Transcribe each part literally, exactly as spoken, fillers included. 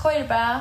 kör bara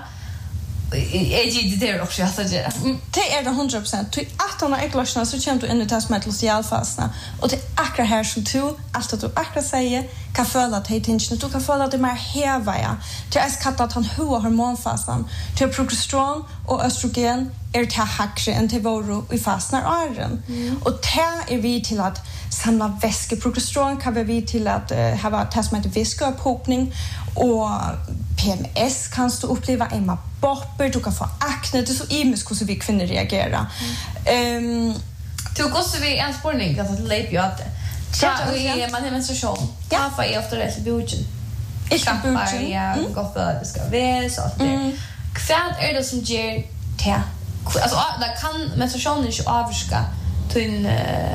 jag ger det också jag så det. Det är det hundra procent. Du att hon är eklasna så känner du in i tasmetlusialfasna och det akra här som du allt du akra säger kan føle at hej tension du kan føle at det mer heva ja. Det är skatt att han hur hormonfasen till progesteron och östrogen är till hackre än till voro i fastnar åren. Mm. Och det är vi till att samla väske progesteron kan vi till att uh, ha tasmet väskeupphopning och P M S kan du uppleva Emma bopper du kan få akne det är så imiskt hur vi kvinnor reagerar. Ehm mm. um, du går vi en spårning att lägga ju att ja, vi man har menstruation. Ja, för efter det bjuden. Inte bjuden. Ja, gott för det ska vara så att det. Kvad är det som ger te. Alltså det kan menstruationen inte avska till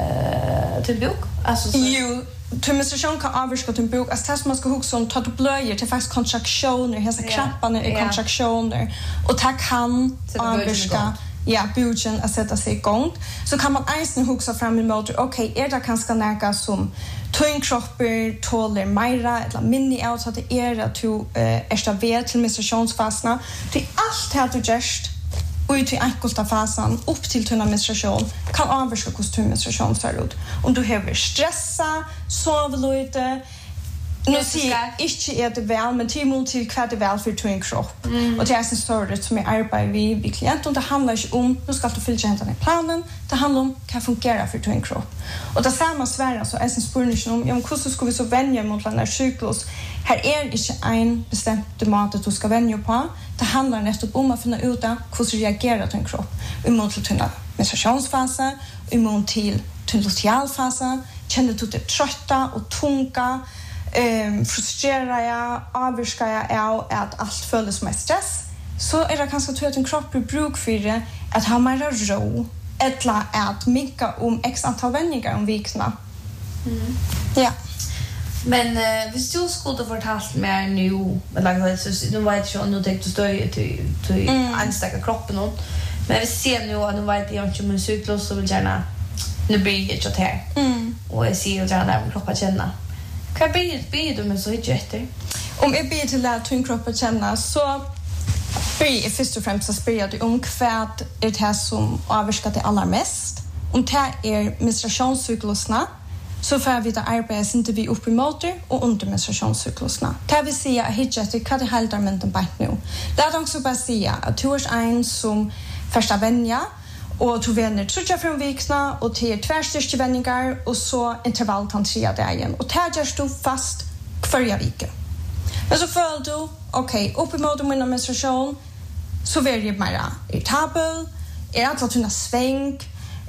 till bok. Alltså jo till menstruation kan avska till bok. Alltså tas man ska huxa om ta du blöjer till faktiskt kontraktioner, hela krapparna i kontraktioner och ta kan avska ja, bjuden att sätta sig igång. Så kan man ensam huxa fram emot, okej, okay, är det kanske näka som tyngdkropper tåler mera eller minni out så att det är att du är stabil till menstruationsfasen. Det är allt här du gärst och till enkelta fasen upp till tunna menstruation kan avvarska hur menstruation ser ut. Om du har stressa, sover lite, nu ser jag inte är det väl, men till mål till kvart är väl för två kropp. Mm. Och det är en story som jag arbetar vid vid klient och det handlar inte om, nu ska du fylla händerna i planen, det handlar om kan fungera för två kropp. Och det samma svära så är en spårning om, ja, hur ska vi så vänja mot den här cyklus? Här är inte en bestämd mat att du ska vänja på. Det handlar nästan om att finna ut hur du reagerar till en kropp. Emot till tunna menstruationsfasa, emot till tunna lutealfasa, känner du dig trötta och tunga, Um, frustrerar jag, avvarskar jag av att allt följer som är stress så är det kanske att en kropp blir bruk för det att ha mer ro eller att minka om x antal vändningar om vikna. Mm. Ja. Men uh, hvis du skulle fortalt mer nu eller så nu vet jag nu tänkte du stå till till anstäcka kroppen någon men vi ser nu att nu vet jag inte om cyklus så vill gärna nu blir det så här. Mm. Och jag ser ju gärna att kroppen känner. Vad blir det du med så jätte? Om jag ber till att två kroppar känna så blir jag först och främst att spela dig om kvart är det här som avvarskar det allra mest. Om det är menstruationscyklusna så får vi det arbetet inte vi upp i motor och under menstruationscyklusna. Det vill säga att hitta till vad det haltar menten bara nu. Det är också bara säga att du är en som första vänja och du vänner trutja från vikna och till tvärstyrkevändningar och så intervalltantria dagen. Och det görs du fast förra veckan. Men så följer du, okej, okay, upp emot min menstruation så väljer jag mera irritabel, är att tunna sväng,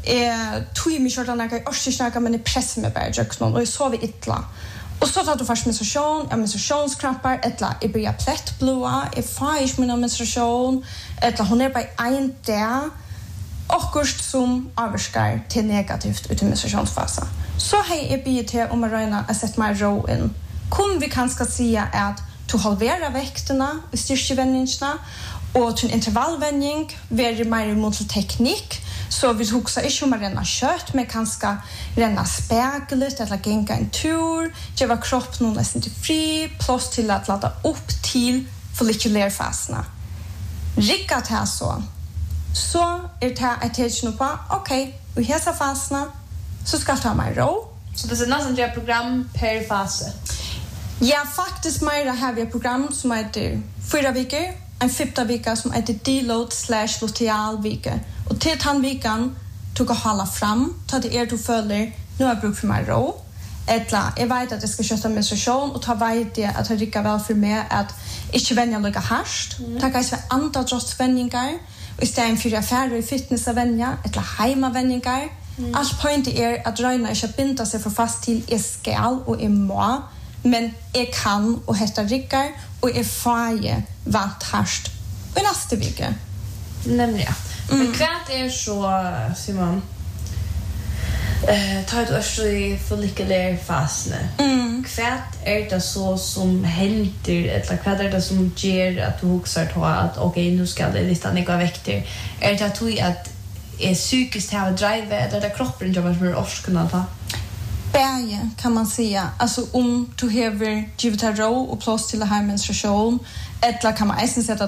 är tog mig körda några årstisnäka men är press med bergjöknon och jag sover ytla. Och så tar du först menstruation, ja menstruationskrampar, etla är börjar plättblåa, är faish min menstruation, etla hon är bara en dag och kurst som avvarskar till negativt ut i menstruationsfasen. Så hej är bygget till om att röna att sätta mig ro in. Kom vi kanske säga att du halverar väkterna i styrkevändningarna och till en intervallvändning väljer mer mot teknik så vi huxar inte om att rena kött men kanske rena späglet eller gänga en tur ge var kropp någon nästan till fri plats till att lada upp till follikulärfaserna. Rikkat här så så är det att jag på okej, och i dessa faserna så ska jag ta mig ro. Så det är nästan ett program per fas? Ja, faktiskt mer har vi ett program som heter fyra veckor, en femte vecka som heter deload slash luteal vecka. Och till den veckan du kan hålla fram, ta det er du följer, nu har jag bruk för mig ro. Eller jag vet att jag ska köta menstruation och ta vet det att jag rikker väl för mig att inte vänja lika harsht. Mm. Ta kanske andra drottvändningar. Och istället för affärer i fitness och vänja, eller heimavändningar. Mm. Allt point är att röjna inte binda sig för fast till är skall och är må. Men jag kan och hetta rickar och är faje vant harsht. Och nästa vecka. Nämligen. Mm. Men kvart är så, Simon, eh, ta ett års i follikulär fasen. Mm. Kvart är det så som händer, eller kvart är det som ger att du huxar på att okej, okay, nu ska det listan inte gå väckter. Är det att du att är psykiskt här och drive eller där kroppen jobbar som är orskunna ta? Bäge kan man säga. Alltså om du har givet ro och plats till det här menstruation, eller kan man även säga